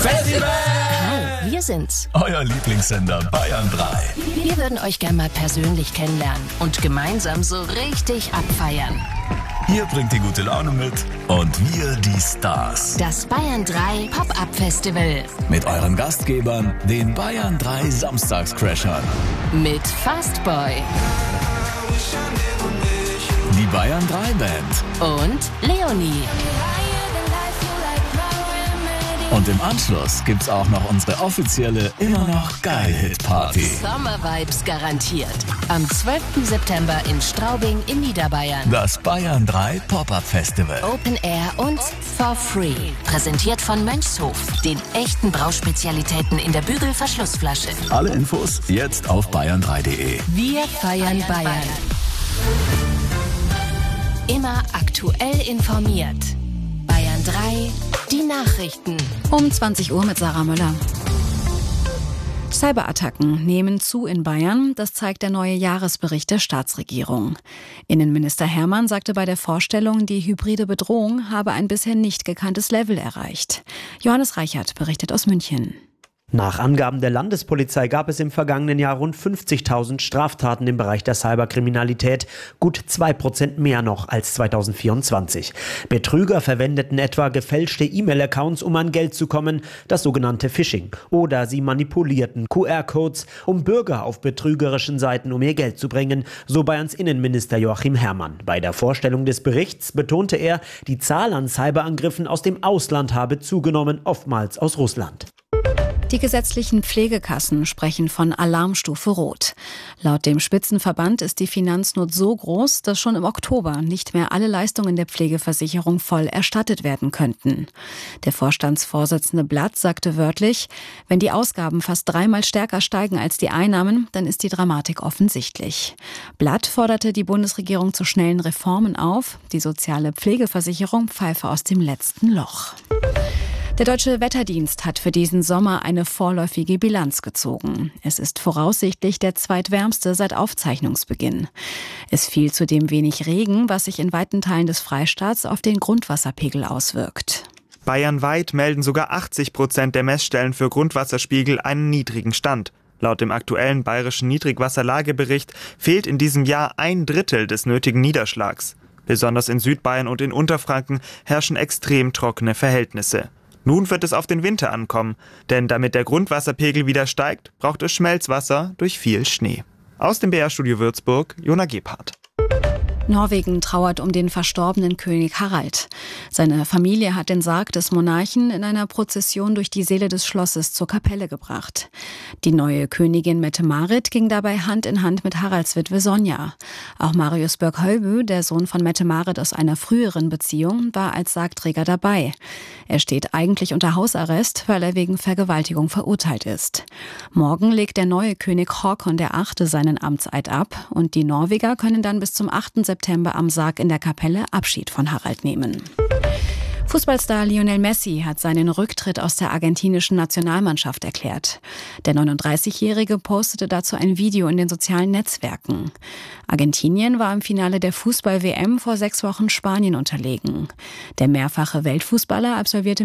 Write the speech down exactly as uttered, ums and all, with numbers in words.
Festival! Hi, wir sind's. Euer Lieblingssender Bayern drei. Wir würden euch gerne mal persönlich kennenlernen und gemeinsam so richtig abfeiern. Ihr bringt die gute Laune mit und wir die Stars. Das Bayern drei Pop-Up-Festival. Mit euren Gastgebern, den Bayern drei Samstagscrashern. Mit Fastboy. Die Bayern drei Band. Und Leonie. Und im Anschluss gibt's auch noch unsere offizielle Immer noch geil Hit-Party. Sommervibes garantiert. Am zwölften September in Straubing in Niederbayern. Das Bayern drei Pop-Up Festival. Open Air und for free. Präsentiert von Mönchshof, den echten Brauspezialitäten in der Bügelverschlussflasche. Alle Infos jetzt auf bayern drei punkt de. Wir feiern Bayern. Immer aktuell informiert. Bayern drei, die Nachrichten. Um zwanzig Uhr mit Sarah Müller. Cyberattacken nehmen zu in Bayern, das zeigt der neue Jahresbericht der Staatsregierung. Innenminister Hermann sagte bei der Vorstellung, die hybride Bedrohung habe ein bisher nicht gekanntes Level erreicht. Johannes Reichert berichtet aus München. Nach Angaben der Landespolizei gab es im vergangenen Jahr rund fünfzigtausend Straftaten im Bereich der Cyberkriminalität, gut zwei Prozent mehr noch als zweitausendvierundzwanzig. Betrüger verwendeten etwa gefälschte E-Mail-Accounts, um an Geld zu kommen, das sogenannte Phishing. Oder sie manipulierten Q R-Codes, um Bürger auf betrügerischen Seiten um ihr Geld zu bringen, so Bayerns Innenminister Joachim Herrmann. Bei der Vorstellung des Berichts betonte er, die Zahl an Cyberangriffen aus dem Ausland habe zugenommen, oftmals aus Russland. Die gesetzlichen Pflegekassen sprechen von Alarmstufe Rot. Laut dem Spitzenverband ist die Finanznot so groß, dass schon im Oktober nicht mehr alle Leistungen der Pflegeversicherung voll erstattet werden könnten. Der Vorstandsvorsitzende Blatt sagte wörtlich, wenn die Ausgaben fast dreimal stärker steigen als die Einnahmen, dann ist die Dramatik offensichtlich. Blatt forderte die Bundesregierung zu schnellen Reformen auf. Die soziale Pflegeversicherung pfeife aus dem letzten Loch. Der Deutsche Wetterdienst hat für diesen Sommer eine vorläufige Bilanz gezogen. Es ist voraussichtlich der zweitwärmste seit Aufzeichnungsbeginn. Es fiel zudem wenig Regen, was sich in weiten Teilen des Freistaats auf den Grundwasserpegel auswirkt. Bayernweit melden sogar achtzig Prozent der Messstellen für Grundwasserspiegel einen niedrigen Stand. Laut dem aktuellen bayerischen Niedrigwasserlagebericht fehlt in diesem Jahr ein Drittel des nötigen Niederschlags. Besonders in Südbayern und in Unterfranken herrschen extrem trockene Verhältnisse. Nun wird es auf den Winter ankommen, denn damit der Grundwasserpegel wieder steigt, braucht es Schmelzwasser durch viel Schnee. Aus dem B R-Studio Würzburg, Jona Gebhardt. Norwegen trauert um den verstorbenen König Harald. Seine Familie hat den Sarg des Monarchen in einer Prozession durch die Säle des Schlosses zur Kapelle gebracht. Die neue Königin Mette-Marit ging dabei Hand in Hand mit Haralds Witwe Sonja. Auch Marius Börk-Hölbø, der Sohn von Mette-Marit aus einer früheren Beziehung, war als Sargträger dabei. Er steht eigentlich unter Hausarrest, weil er wegen Vergewaltigung verurteilt ist. Morgen legt der neue König Håkon der Achte seinen Amtseid ab und die Norweger können dann bis zum achten September am Sarg in der Kapelle Abschied von Harald nehmen. Fußballstar Lionel Messi hat seinen Rücktritt aus der argentinischen Nationalmannschaft erklärt. Der neununddreißigjährige postete dazu ein Video in den sozialen Netzwerken. Argentinien war im Finale der Fußball-W M vor sechs Wochen Spanien unterlegen. Der mehrfache Weltfußballer absolvierte